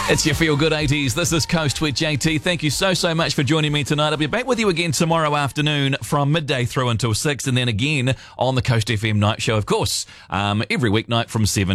It's your Feel Good 80s. This is Coast with JT. Thank you so much for joining me tonight. I'll be back with you again tomorrow afternoon from midday through until 6, and then again on the Coast FM Night Show, of course, every weeknight from 7